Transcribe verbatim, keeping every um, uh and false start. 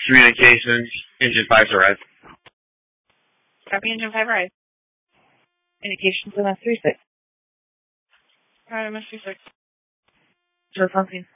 Communications, engine five to rise. Copy, engine five rise. Indications M S three six. Alright, M S three six. Sure, something.